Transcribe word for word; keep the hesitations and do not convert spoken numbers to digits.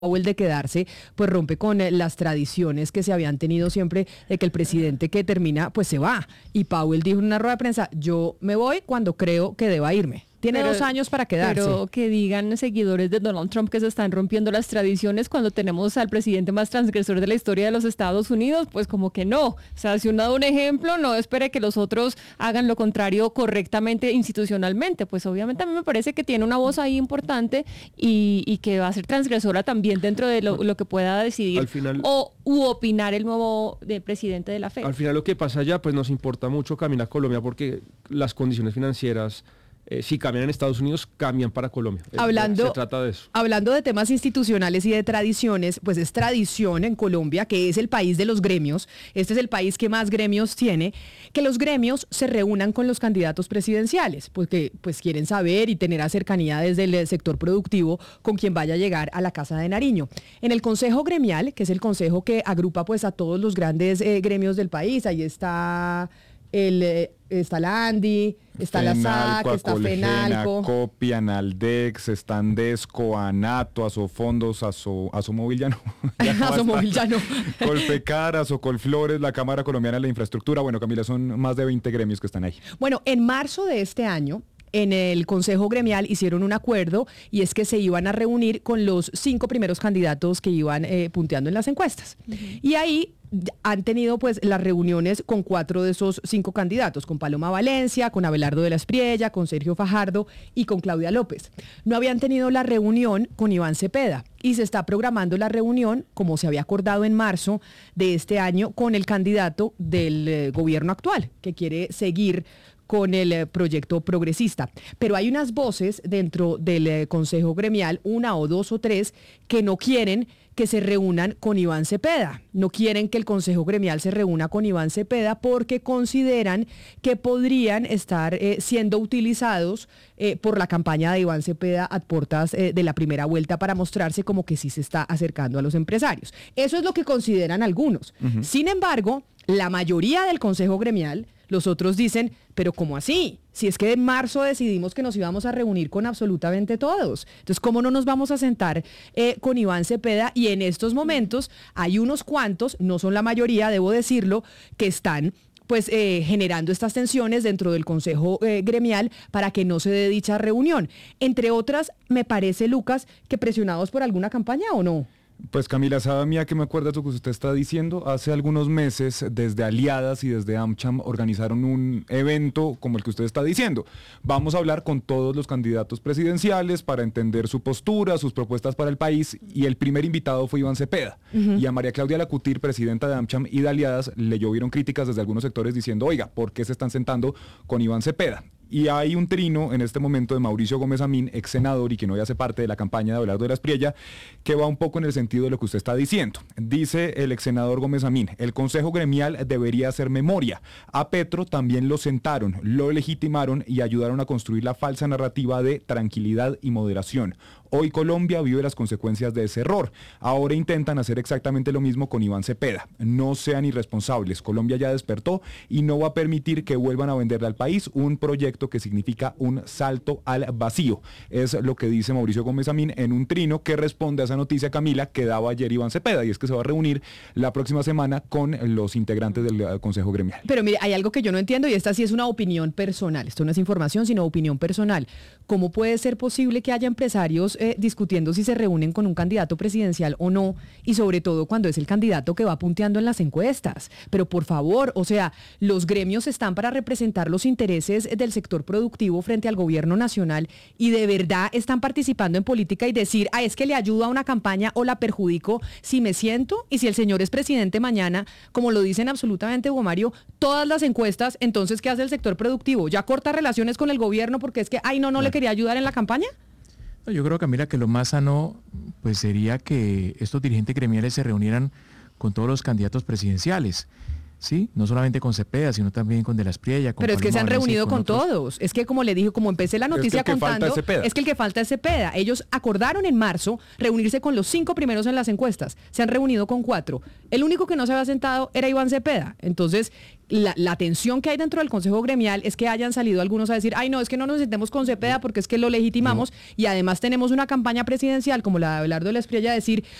Powell de quedarse, pues rompe con eh, las tradiciones que se habían tenido siempre de que el presidente que termina, pues se va. Y Powell dijo en una rueda de prensa, yo me voy cuando creo que deba irme. Tiene Pero, dos años para quedarse. Pero que digan seguidores de Donald Trump que se están rompiendo las tradiciones cuando tenemos al presidente más transgresor de la historia de los Estados Unidos, pues como que no. O sea, si uno da un ejemplo, no espere que los otros hagan lo contrario correctamente institucionalmente. Pues obviamente a mí me parece que tiene una voz ahí importante y, y que va a ser transgresora también dentro de lo, lo que pueda decidir al final, o u opinar el nuevo de presidente de la Fed. Al final lo que pasa allá pues nos importa mucho, Camila, Colombia, porque las condiciones financieras Eh, si cambian en Estados Unidos, cambian para Colombia. Hablando, Se trata de eso. Hablando de temas institucionales y de tradiciones, pues es tradición en Colombia, que es el país de los gremios, este es el país que más gremios tiene, que los gremios se reúnan con los candidatos presidenciales, porque pues quieren saber y tener cercanía desde el sector productivo con quien vaya a llegar a la Casa de Nariño. En el Consejo Gremial, que es el consejo que agrupa pues a todos los grandes eh, gremios del país, ahí está... El, eh, está la ANDI, está Fenalco, la SAC, está Acolgena, Fenalco. Copi, Analdex, Estandesco, Anato, Asofondos, Aso, Asomóvil ya no. Ya no Asomóvil ya no. Colpecar, Asocolflores, la Cámara Colombiana de la Infraestructura. Bueno, Camila, son más de veinte gremios que están ahí. Bueno, en marzo de este año, en el Consejo Gremial hicieron un acuerdo y es que se iban a reunir con los cinco primeros candidatos que iban eh, punteando en las encuestas. Uh-huh. Y ahí han tenido pues las reuniones con cuatro de esos cinco candidatos, con Paloma Valencia, con Abelardo de la Espriella, con Sergio Fajardo y con Claudia López. No habían tenido la reunión con Iván Cepeda y se está programando la reunión, como se había acordado en marzo de este año, con el candidato del eh, gobierno actual, que quiere seguir con el eh, proyecto progresista. Pero hay unas voces dentro del eh, Consejo Gremial, una o dos o tres, que no quieren que se reúnan con Iván Cepeda. No quieren que el Consejo Gremial se reúna con Iván Cepeda porque consideran que podrían estar eh, siendo utilizados eh, por la campaña de Iván Cepeda a puertas eh, de la primera vuelta para mostrarse como que sí se está acercando a los empresarios. Eso es lo que consideran algunos. Uh-huh. Sin embargo, la mayoría del Consejo Gremial, los otros dicen, pero ¿cómo así? Si es que en marzo decidimos que nos íbamos a reunir con absolutamente todos. Entonces, ¿cómo no nos vamos a sentar eh, con Iván Cepeda? Y en estos momentos hay unos cuantos, no son la mayoría, debo decirlo, que están pues eh, generando estas tensiones dentro del Consejo eh, Gremial para que no se dé dicha reunión. Entre otras, me parece, Lucas, que presionados por alguna campaña, ¿o no? Pues Camila, sabe mía que me acuerda lo que usted está diciendo. Hace algunos meses, desde Aliadas y desde AmCham organizaron un evento como el que usted está diciendo. Vamos a hablar con todos los candidatos presidenciales para entender su postura, sus propuestas para el país, y el primer invitado fue Iván Cepeda. Uh-huh. Y a María Claudia Lacutir, presidenta de AmCham y de Aliadas, le llovieron críticas desde algunos sectores diciendo, oiga, ¿por qué se están sentando con Iván Cepeda? Y hay un trino en este momento de Mauricio Gómez Amín, ex senador y que no ya hace parte de la campaña de Abelardo de la Espriella, que va un poco en el sentido de lo que usted está diciendo. Dice el ex senador Gómez Amín, el Consejo Gremial debería hacer memoria. A Petro también lo sentaron, lo legitimaron y ayudaron a construir la falsa narrativa de tranquilidad y moderación. Hoy Colombia vive las consecuencias de ese error. Ahora intentan hacer exactamente lo mismo con Iván Cepeda. No sean irresponsables. Colombia ya despertó y no va a permitir que vuelvan a venderle al país un proyecto que significa un salto al vacío. Es lo que dice Mauricio Gómez Amín en un trino que responde a esa noticia, Camila, que daba ayer Iván Cepeda, y es que se va a reunir la próxima semana con los integrantes del uh, Consejo Gremial. Pero mire, hay algo que yo no entiendo y esta sí es una opinión personal. Esto no es información, sino opinión personal. ¿Cómo puede ser posible que haya empresarios eh, discutiendo si se reúnen con un candidato presidencial o no? Y sobre todo cuando es el candidato que va punteando en las encuestas. Pero por favor, o sea, los gremios están para representar los intereses del sector productivo frente al gobierno nacional y de verdad están participando en política y decir, ah, es que le ayudo a una campaña o la perjudico si me siento, y si el señor es presidente mañana, como lo dicen absolutamente, Hugo Mario, todas las encuestas, entonces, ¿qué hace el sector productivo? ¿Ya corta relaciones con el gobierno porque es que, ay, no, no le quería ayudar en la campaña? Yo creo, Camila, que lo más sano pues sería que estos dirigentes gremiales se reunieran con todos los candidatos presidenciales. ¿sí? No solamente con Cepeda, sino también con De la Espriella. Con Pero es que se han Paloma Valencia y reunido con, otros. todos. Es que como le dije, como empecé la Es que noticia el que falta contando, es Cepeda. es que el que falta es Cepeda. Ellos acordaron en marzo reunirse con los cinco primeros en las encuestas. Se han reunido con cuatro. El único que no se había sentado era Iván Cepeda. Entonces, la, la tensión que hay dentro del Consejo Gremial es que hayan salido algunos a decir, ay no, es que no nos sentemos con Cepeda porque es que lo legitimamos, y además tenemos una campaña presidencial como la de Abelardo de la Espriella a decir,